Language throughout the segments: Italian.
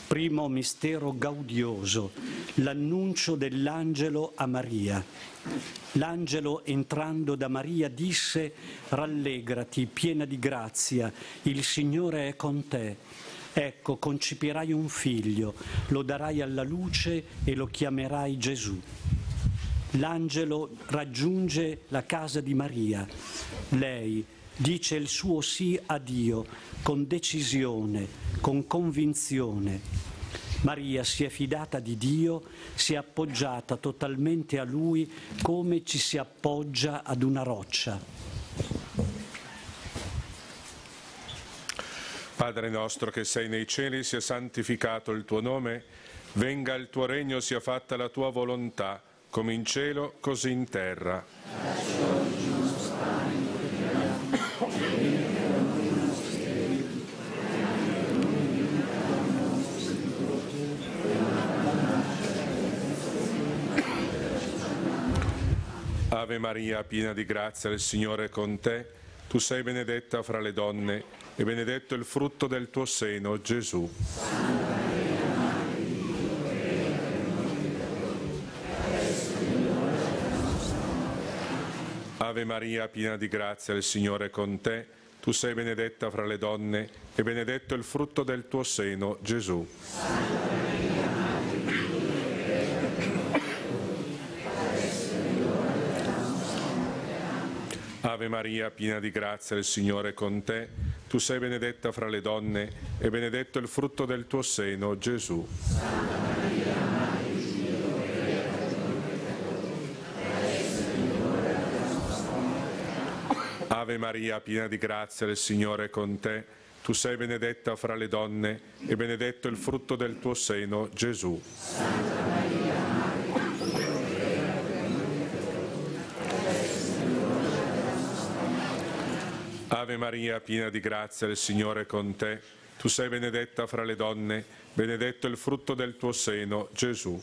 Primo mistero gaudioso, l'annuncio dell'angelo a Maria. L'angelo, entrando da Maria, disse: «Rallegrati, piena di grazia, il Signore è con te. Ecco, concepirai un figlio, lo darai alla luce e lo chiamerai Gesù». L'angelo raggiunge la casa di Maria. Lei dice il suo sì a Dio con decisione, con convinzione. Maria si è fidata di Dio, si è appoggiata totalmente a Lui come ci si appoggia ad una roccia. Padre nostro che sei nei cieli, sia santificato il tuo nome, venga il tuo regno, sia fatta la tua volontà, come in cielo, così in terra. Ave Maria, piena di grazia, il Signore è con te. Tu sei benedetta fra le donne e benedetto il frutto del tuo seno, Gesù. Ave Maria, piena di grazia, il Signore è con te. Tu sei benedetta fra le donne e benedetto il frutto del tuo seno, Gesù. Ave Maria, piena di grazia, il Signore è con te. Tu sei benedetta fra le donne e benedetto il frutto del tuo seno, Gesù. Ave Maria, piena di grazia, il Signore è con te. Tu sei benedetta fra le donne e benedetto il frutto del tuo seno, Gesù. Ave Maria, piena di grazia, il Signore è con te. Tu sei benedetta fra le donne, benedetto il frutto del tuo seno, Gesù.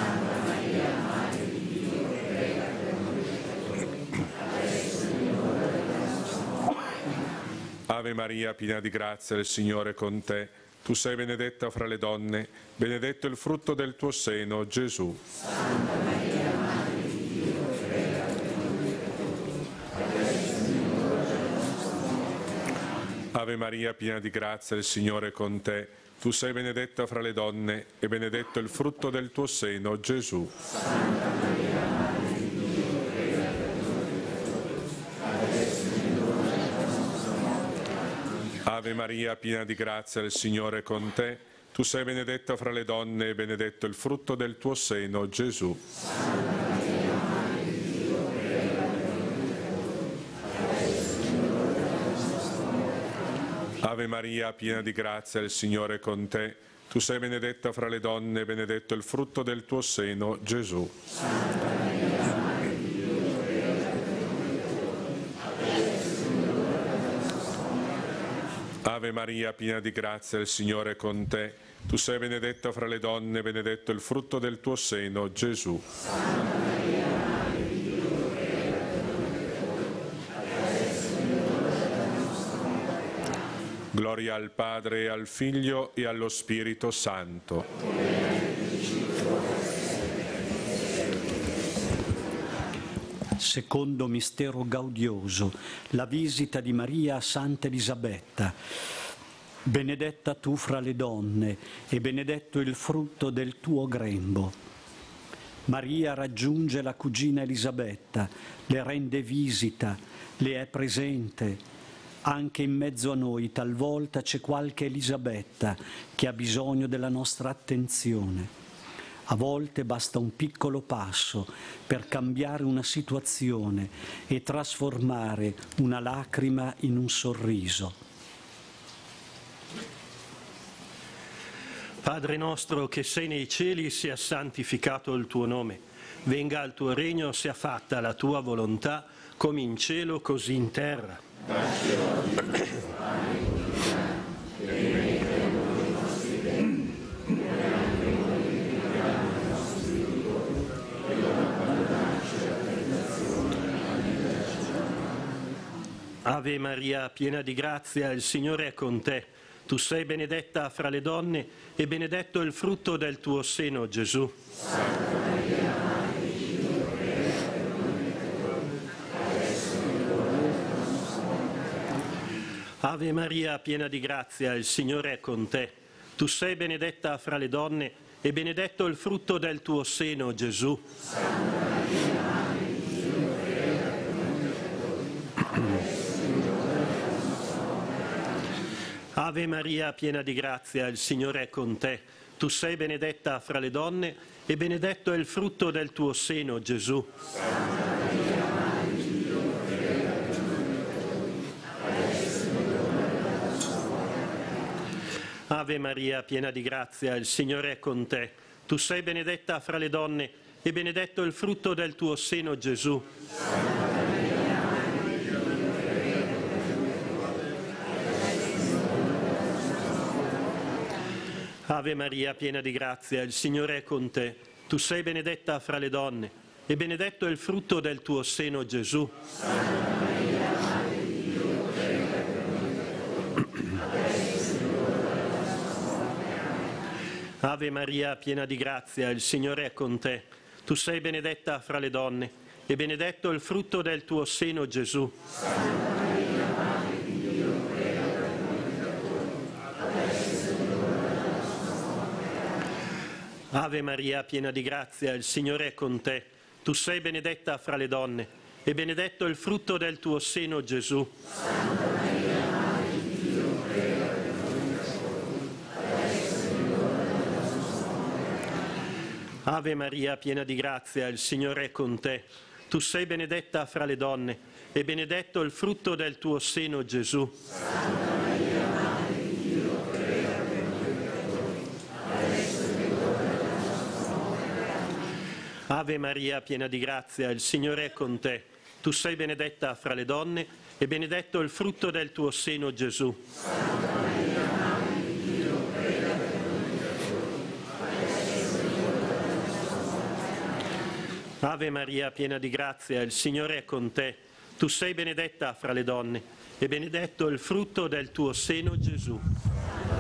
Ave Maria, piena di grazia, il Signore è con te. Tu sei benedetta fra le donne, benedetto il frutto del tuo seno, Gesù. Ave Maria, piena di grazia, il Signore è con te. Tu sei benedetta fra le donne e benedetto il frutto del tuo seno, Gesù. Ave Maria, piena di grazia, il Signore è con te. Tu sei benedetta fra le donne e benedetto il frutto del tuo seno, Gesù. Ave Maria, piena di grazia, il Signore è con te. Tu sei benedetta fra le donne e benedetto il frutto del tuo seno, Gesù. Ave Maria, piena di grazia, il Signore è con te. Tu sei benedetta fra le donne e benedetto il frutto del tuo seno, Gesù. Gloria al Padre, e al Figlio e allo Spirito Santo. Secondo mistero gaudioso, la visita di Maria a Santa Elisabetta. Benedetta tu fra le donne e benedetto il frutto del tuo grembo. Maria raggiunge la cugina Elisabetta, le rende visita, le è presente. Anche in mezzo a noi talvolta c'è qualche Elisabetta che ha bisogno della nostra attenzione. A volte basta un piccolo passo per cambiare una situazione e trasformare una lacrima in un sorriso. Padre nostro che sei nei cieli, sia santificato il tuo nome. Venga il tuo regno, sia fatta la tua volontà, come in cielo, così in terra. Ave Maria, piena di grazia, il Signore è con te. Tu sei benedetta fra le donne e benedetto il frutto del tuo seno, Gesù. Santa Maria, Madre di Dio, prega per noi peccatori, adesso è l'ora della nostra morte. Ave Maria, piena di grazia, il Signore è con te. Tu sei benedetta fra le donne e benedetto il frutto del tuo seno, Gesù. Santa Maria, Madre di Dio, prega per noi peccatori, adesso è l'ora della nostra morte. Ave Maria, piena di grazia, il Signore è con te. Tu sei benedetta fra le donne e benedetto è il frutto del tuo seno, Gesù. Santa Maria, Madre di Dio, prega per noi peccatori, adesso è l'ora della nostra morte. Ave Maria, piena di grazia, il Signore è con te. Tu sei benedetta fra le donne e benedetto il frutto del tuo seno, Gesù. Santa Maria, Madre di Dio, prega per noi peccatori, adesso è l'ora della nostra morte. Ave Maria, piena di grazia, il Signore è con te. Tu sei benedetta fra le donne e benedetto è il frutto del tuo seno, Gesù. Santa Maria, Madre di Dio, prega per noi peccatori, adesso è l'ora della nostra morte. Ave Maria, piena di grazia, il Signore è con te. Tu sei benedetta fra le donne e benedetto è il frutto del tuo seno, Gesù. Santa Maria, Madre di Dio, prega per noi peccatori, adesso è l'ora della nostra morte. Ave Maria, piena di grazia, il Signore è con te. Tu sei benedetta fra le donne e benedetto è il frutto del tuo seno, Gesù. Santa Maria, Madre di Dio, prega per noi peccatori, adesso è l'ora della nostra morte. Ave Maria, piena di grazia, il Signore è con te. Tu sei benedetta fra le donne e benedetto è il frutto del tuo seno, Gesù. Santa Maria, Madre di Dio, prega per noi peccatori, adesso è l'ora della nostra morte. Ave Maria, piena di grazia, il Signore è con te. Tu sei benedetta fra le donne e benedetto è il frutto del tuo seno, Gesù. Santa Maria, Madre di Dio, prega per noi peccatori, adesso è l'ora della nostra morte. Ave Maria, piena di grazia, il Signore è con te. Tu sei benedetta fra le donne e benedetto è il frutto del tuo seno, Gesù.